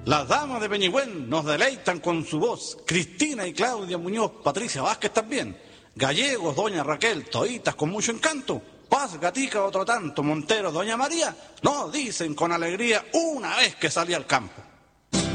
Las damas de Peñigüén nos deleitan con su voz. Cristina y Claudia Muñoz, Patricia Vázquez también. Gallegos, doña Raquel, toditas con mucho encanto. Paz, Gatica, otro tanto. Montero, doña María, nos dicen con alegría una vez que salí al campo.